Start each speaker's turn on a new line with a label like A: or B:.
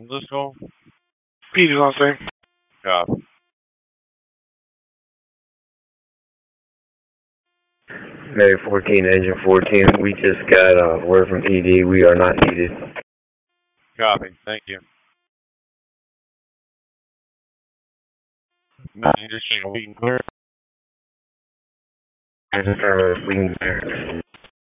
A: Let's go.
B: Peter's on same.
A: Copy.
C: Mary 14, engine 14. We just got word from ED. We are not needed.
A: Copy. Thank you. Messenger signal being clear.
C: Affirmative, we can clear.